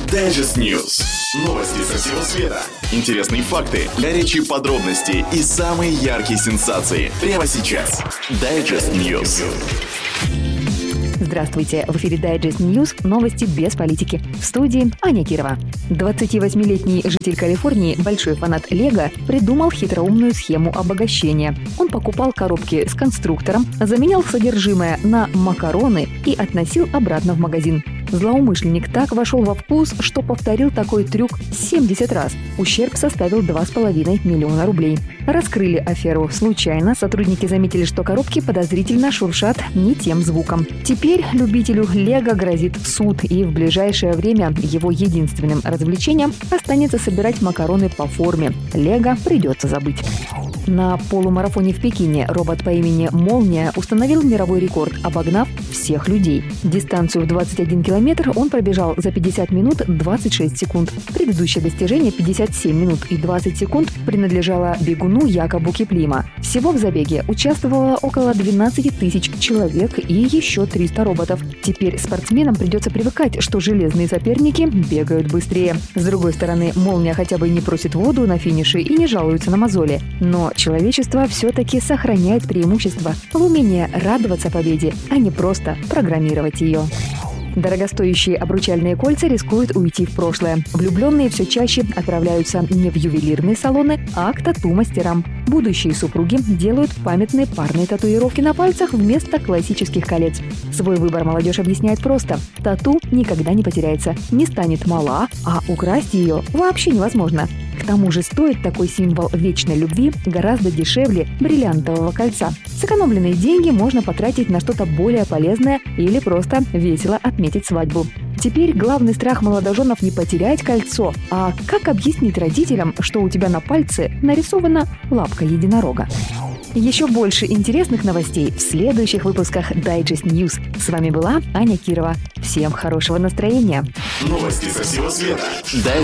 Digest News. Новости со всего света. Интересные факты, горячие подробности и самые яркие сенсации. Прямо сейчас. Digest News. Здравствуйте, в эфире Digest News, новости без политики. В студии Аня Кирова. 28-летний житель Калифорнии, большой фанат Лего, придумал хитроумную схему обогащения. Он покупал коробки с конструктором, заменял содержимое на макароны и относил обратно в магазин. Злоумышленник так вошел во вкус, что повторил такой трюк 70 раз. Ущерб составил 2,5 миллиона рублей. Раскрыли аферу случайно. Сотрудники заметили, что коробки подозрительно шуршат не тем звуком. Теперь любителю Лего грозит суд, и в ближайшее время его единственным развлечением останется собирать макароны по форме. Лего придется забыть. На полумарафоне в Пекине робот по имени Молния установил мировой рекорд, обогнав всех людей. Дистанцию в 21 километр он пробежал за 50 минут 26 секунд. Предыдущее достижение 57 минут и 20 секунд принадлежало бегуну Якобу Киплима. Всего в забеге участвовало около 12 тысяч человек и еще 300 роботов. Теперь спортсменам придется привыкать, что железные соперники бегают быстрее. С другой стороны, Молния хотя бы не просит воду на финише и не жалуется на мозоли. Но человечество все-таки сохраняет преимущество в умении радоваться победе, а не просто программировать ее. Дорогостоящие обручальные кольца рискуют уйти в прошлое. Влюбленные все чаще отправляются не в ювелирные салоны, а к тату-мастерам. Будущие супруги делают памятные парные татуировки на пальцах вместо классических колец. Свой выбор молодежь объясняет просто. Тату никогда не потеряется, не станет мала, а украсть ее вообще невозможно. К тому же стоит такой символ вечной любви гораздо дешевле бриллиантового кольца. Сэкономленные деньги можно потратить на что-то более полезное или просто весело отметить свадьбу. Теперь главный страх молодоженов не потерять кольцо, а как объяснить родителям, что у тебя на пальце нарисована лапка единорога. Еще больше интересных новостей в следующих выпусках Digest News. С вами была Аня Кирова. Всем хорошего настроения. Новости со всего света.